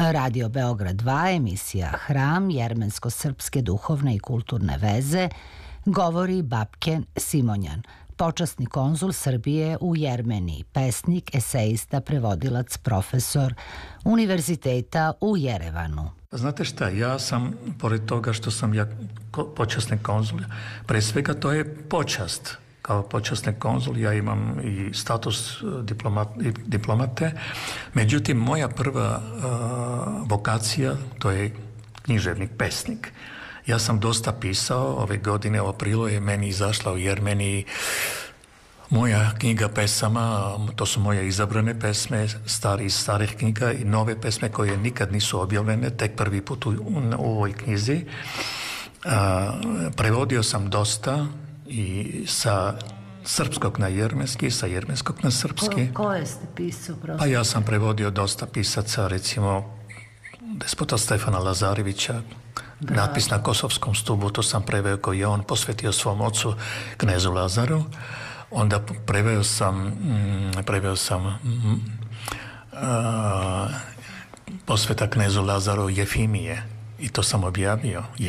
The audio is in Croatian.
Radio Beograd 2, emisija Hram, jermensko-srpske duhovne i kulturne veze, govori Babken Simonjan, počasni konzul Srbije u Jermeniji, pesnik, esejista, prevodilac, profesor Univerziteta u Jerevanu. Znate šta, ja sam, pored toga što sam ja počasni konzul, pre svega to je počast. Kao počasni konzul ja imam i status diplomate, međutim moja prva vokacija to je književnik, pesnik. Ja sam dosta pisao, ove godine u aprilu je meni izašla u Jermeniji moja knjiga pesama, to su moje izabrane pesme, iz starih knjiga i nove pesme koje nikad nisu objavljene, tek prvi put u ovoj knjizi. Prevodio sam dosta i sa srpskog na jermenski, sa jermenskog na srpski. Koje ste pisao? Pa ja sam prevodio dosta pisaca, recimo despota Stefana Lazarevića, natpis na Kosovskom stubu, to sam preveo koji je on posvetio svom ocu knezu Lazaru. Onda preveo sam posveta knezu Lazaru Jefimije i to sam objavio.